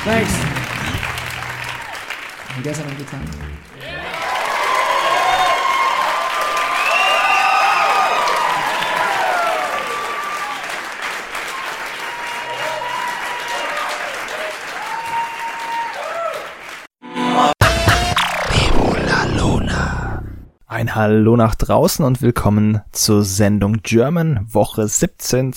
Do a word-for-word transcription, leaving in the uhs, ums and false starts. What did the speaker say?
Thanks. You guys having a good time? Ein Hallo nach draußen und willkommen zur Sendung German Woche siebzehn